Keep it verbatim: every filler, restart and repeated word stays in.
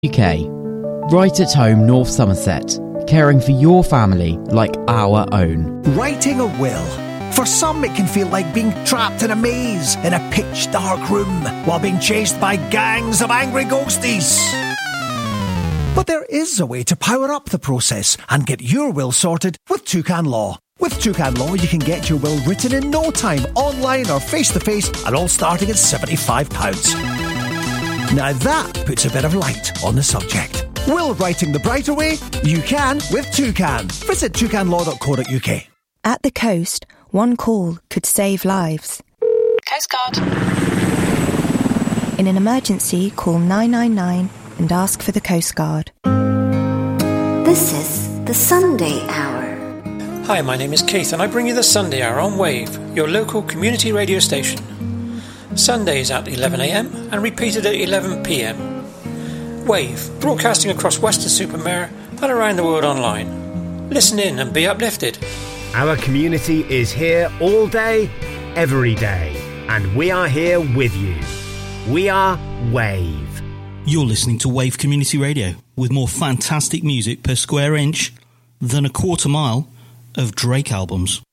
U K. Right at home, North Somerset. Caring for your family like our own. Writing a will. For some, it can feel like being trapped in a maze in a pitch dark room while being chased by gangs of angry ghosties. But there is a way to power up the process and get your will sorted with Toucan Law. With Toucan Law, you can get your will written in no time, online or face-to-face, and all starting at seventy-five pounds. Now that puts a bit of light on the subject. Will writing the brighter way? You can with Toucan. Visit toucan law dot co dot uk. At the coast, one call could save lives. Coast Guard. In an emergency, call nine nine nine and ask for the Coast Guard. This is the Sunday Hour. Hi, my name is Keith and I bring you the Sunday Hour on Wave, your local community radio station. Sundays at eleven a m and repeated at eleven p m. Wave, broadcasting across Weston-super-Mare and around the world online. Listen in and be uplifted. Our community is here all day, every day, and we are here with you. We are Wave. You're listening to Wave Community Radio, with more fantastic music per square inch than a quarter mile of Drake albums.